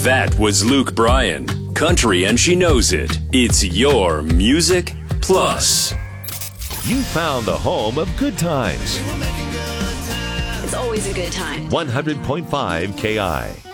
That was Luke Bryan. Country and she knows it. It's your Music Plus. You found the home of good times. It's always a good time. 100.5 KI.